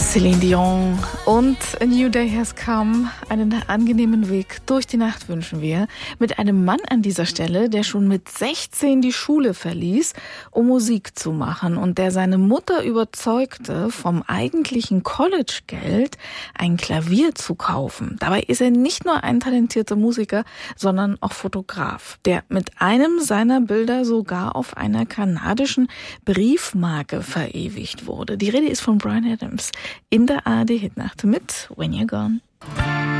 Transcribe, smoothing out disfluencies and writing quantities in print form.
Celine Dion und A New Day Has Come. Einen angenehmen Weg durch die Nacht wünschen wir. Mit einem Mann an dieser Stelle, der schon mit 16 die Schule verließ, um Musik zu machen und der seine Mutter überzeugte, vom eigentlichen College-Geld ein Klavier zu kaufen. Dabei ist er nicht nur ein talentierter Musiker, sondern auch Fotograf, der mit einem seiner Bilder sogar auf einer kanadischen Briefmarke verewigt wurde. Die Rede ist von Bryan Adams in der ARD Hitnacht mit When You're Gone.